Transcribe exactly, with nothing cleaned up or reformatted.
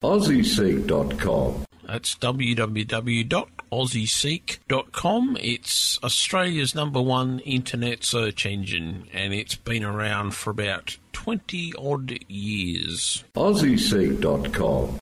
aussie seek dot com. That's w w w dot aussie seek dot com. It's Australia's number one internet search engine, and it's been around for about twenty odd years. aussie seek dot com.